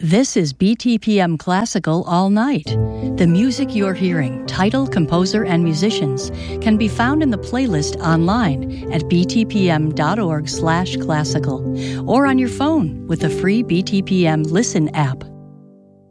This is BTPM Classical All Night. The music you're hearing, title, composer, and musicians can be found in the playlist online at btpm.org/classical or on your phone with the free BTPM Listen app.